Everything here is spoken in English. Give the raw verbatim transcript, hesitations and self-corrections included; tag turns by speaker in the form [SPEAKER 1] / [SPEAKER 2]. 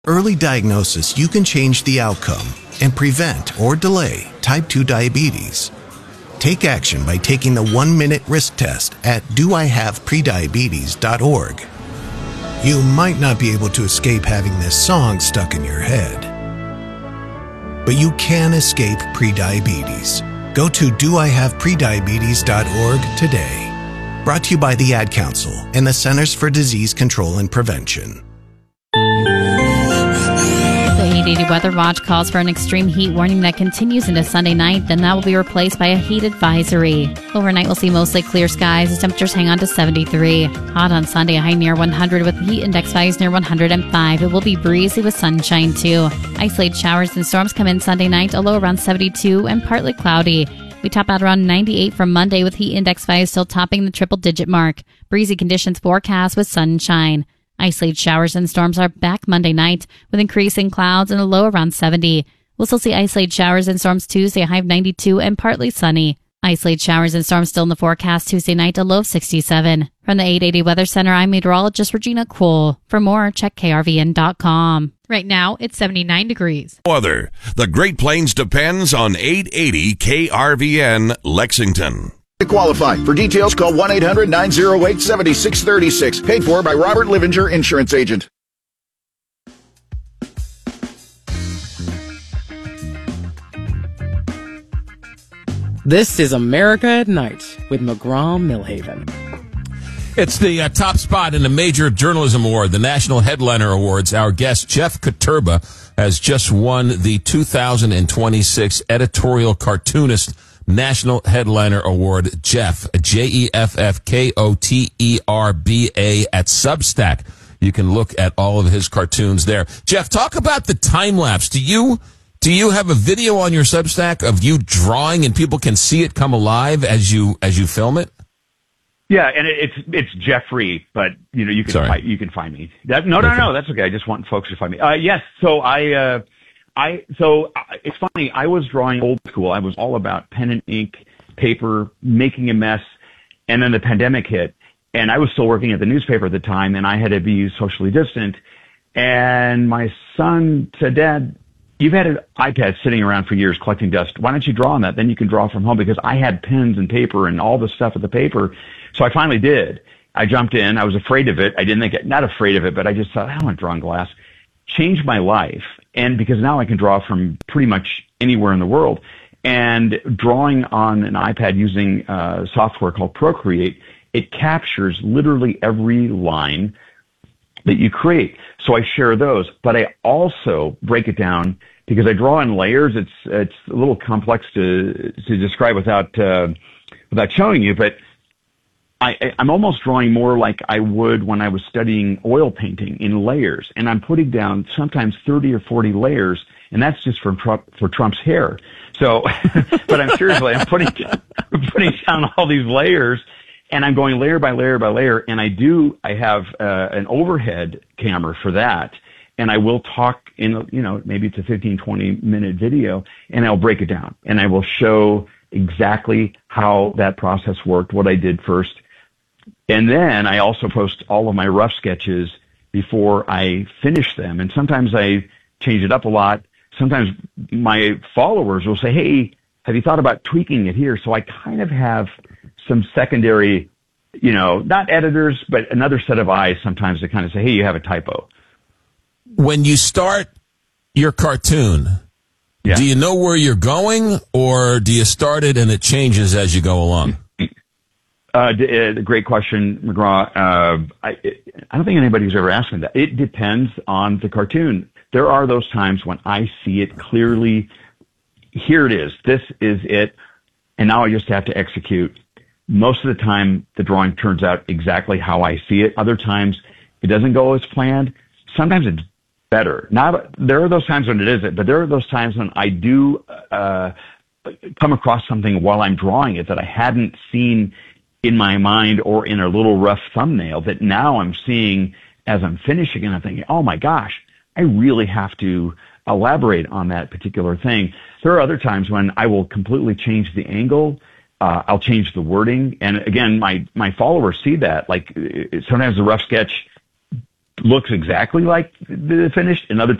[SPEAKER 1] Early diagnosis, you can change the outcome and prevent or delay type two diabetes. Take action by taking the one-minute risk test at do I have prediabetes dot org. You might not be able to escape having this song stuck in your head, but you can escape prediabetes. Go to do I have prediabetes dot org today. Brought to you by the Ad Council and the Centers for Disease Control and Prevention.
[SPEAKER 2] The eight eighty Weather Watch calls for an extreme heat warning that continues into Sunday night, then that will be replaced by a heat advisory. Overnight, we'll see mostly clear skies as temperatures hang on to seventy-three. Hot on Sunday, a high near one hundred with the heat index values near one hundred five. It will be breezy with sunshine too. Isolated showers and storms come in Sunday night, a low around seventy-two and partly cloudy. We top out around ninety-eight from Monday with heat index values still topping the triple-digit mark. Breezy conditions forecast with sunshine. Isolated showers and storms are back Monday night with increasing clouds and a low around seventy. We'll still see isolated showers and storms Tuesday, a high of ninety-two and partly sunny. Isolated showers and storms still in the forecast Tuesday night, a low of sixty-seven. From the eight eighty Weather Center, I'm meteorologist Regina Kuhl. For more, check K R V N dot com.
[SPEAKER 3] Right now, it's seventy-nine degrees.
[SPEAKER 4] Weather. The Great Plains depends on eight eighty K R V N Lexington.
[SPEAKER 5] To qualify. For details, call one eight hundred nine oh eight seven six three six. Paid for by Robert Livinger, Insurance Agent.
[SPEAKER 6] This is America at Night with McGraw-Millhaven.
[SPEAKER 7] It's the uh, top spot in the Major Journalism Award, the National Headliner Awards. Our guest, Jeff Koterba, has just won the two thousand twenty-six Editorial Cartoonist National Headliner Award. Jeff, J E F F K O T E R B A at Substack. You can look at all of his cartoons there. Jeff, talk about the time lapse. Do you do you have a video on your Substack of you drawing and people can see it come alive as you as you film it?
[SPEAKER 8] Yeah, and it, it's it's Jeffrey, but you know you can fi- you can find me. That, no, no,
[SPEAKER 7] okay.
[SPEAKER 8] no, that's okay. I just want folks to find me. Uh, yes, so I. Uh, I so uh, it's funny. I was drawing old school. I was all about pen and ink, paper, making a mess, and then the pandemic hit, and I was still working at the newspaper at the time, and I had to be socially distant. And my son said, "Dad, you've had an iPad sitting around for years collecting dust. Why don't you draw on that? Then you can draw from home." Because I had pens and paper and all the stuff with the paper, so I finally did. I jumped in. I was afraid of it. I didn't think it, not afraid of it, but I just thought, I want to draw on glass. Changed my life. And because now I can draw from pretty much anywhere in the world, and drawing on an iPad using uh, software called Procreate, it captures literally every line that you create. So I share those, but I also break it down because I draw in layers. It's it's a little complex to to describe without uh, without showing you, but I, I'm almost drawing more like I would when I was studying oil painting in layers, and I'm putting down sometimes thirty or forty layers, and that's just for Trump, for Trump's hair. So, but I'm seriously, I'm putting I'm putting down all these layers, and I'm going layer by layer by layer, and I do I have uh, an overhead camera for that, and I will talk in you know maybe it's a fifteen, twenty minute video, and I'll break it down, and I will show exactly how that process worked, what I did first. And then I also post all of my rough sketches before I finish them. And sometimes I change it up a lot. Sometimes my followers will say, hey, have you thought about tweaking it here? So I kind of have some secondary, you know, not editors, but another set of eyes sometimes to kind of say, hey, you have a typo.
[SPEAKER 7] When you start your cartoon, yeah. do you know where you're going, or do you start it and it changes as you go along?
[SPEAKER 8] Uh, d- uh, great question, McGraw. Uh, I, I don't think anybody's ever asked me that. It depends on the cartoon. There are those times when I see it clearly. Here it is. This is it. And now I just have to execute. Most of the time, the drawing turns out exactly how I see it. Other times, it doesn't go as planned. Sometimes it's better. Not, there are those times when it isn't, but there are those times when I do uh, come across something while I'm drawing it that I hadn't seen in my mind or in a little rough thumbnail that now I'm seeing as I'm finishing, and I'm thinking, oh my gosh, I really have to elaborate on that particular thing. There are other times when I will completely change the angle. Uh, I'll change the wording. And again, my, my followers see that. Like sometimes the rough sketch looks exactly like the finished, and other